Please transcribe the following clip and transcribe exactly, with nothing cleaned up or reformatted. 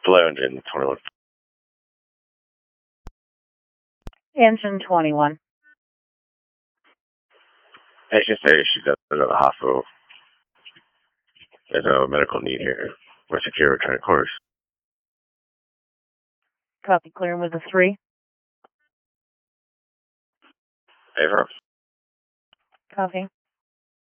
Flight engine twenty-one. Engine twenty-one. I should say she's at the hospital. There's a medical need here. We're secure return course. Copy, clearing with a three. Hey, bro. Copy.